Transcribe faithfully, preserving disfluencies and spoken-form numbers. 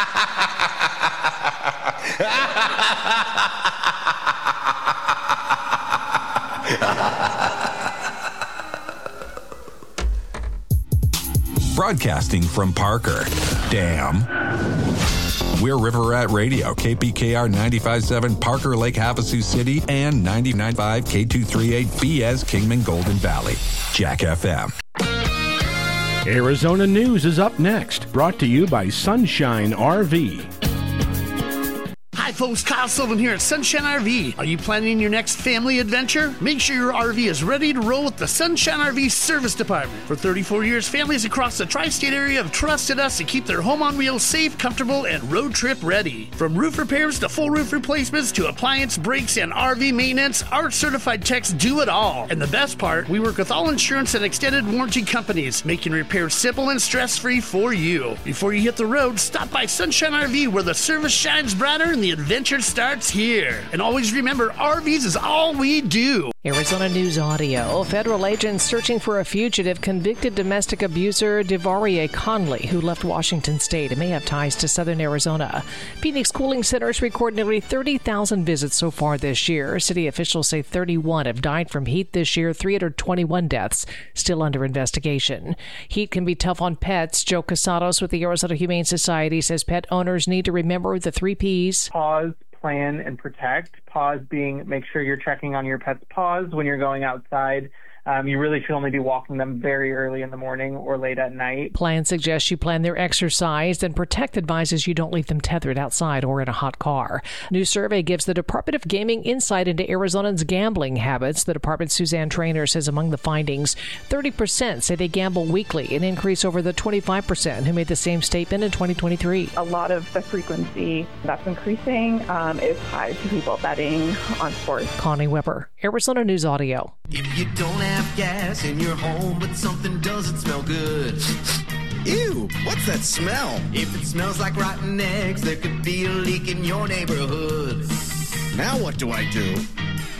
Broadcasting from Parker. Damn. We're River Rat Radio, K P K R ninety-five point seven, Parker Lake, Havasu City, and ninety-nine point five K two thirty-eight B S Kingman Golden Valley. Jack F M. Arizona News is up next, brought to you by Sunshine R V. Hi folks, Kyle Sullivan here at Sunshine R V. Are you planning your next family adventure? Make sure your R V is ready to roll with the Sunshine R V Service Department. For thirty-four years, families across the tri-state area have trusted us to keep their home on wheels safe, comfortable, and road trip ready. From roof repairs to full roof replacements to appliance brakes and R V maintenance, our certified techs do it all. And the best part, we work with all insurance and extended warranty companies, making repairs simple and stress-free for you. Before you hit the road, stop by Sunshine R V, where the service shines brighter and the adventure starts here. And always remember, R Vs is all we do. Arizona News Audio. Federal agents searching for a fugitive convicted domestic abuser DeVarie Conley, who left Washington State and may have ties to southern Arizona. Phoenix cooling centers record nearly thirty thousand visits so far this year. City officials say thirty-one have died from heat this year, three hundred twenty-one deaths still under investigation. Heat can be tough on pets. Joe Casados with the Arizona Humane Society says pet owners need to remember the three P's. Pause, plan, and protect. Pause being make sure you're checking on your pet's paws when you're going outside. Um, you really should only be walking them very early in the morning or late at night. Plan suggests you plan their exercise, and Protect advises you don't leave them tethered outside or in a hot car. New survey gives the Department of Gaming insight into Arizonans' gambling habits. The department's Suzanne Traynor says among the findings, thirty percent say they gamble weekly, an increase over the twenty-five percent who made the same statement in twenty twenty-three. A lot of the frequency that's increasing um, is tied to people betting on sports. Connie Weber, Arizona News Audio. If you don't have gas in your home, but something doesn't smell good. Ew, what's that smell? If it smells like rotten eggs, there could be a leak in your neighborhood. Now what do I do?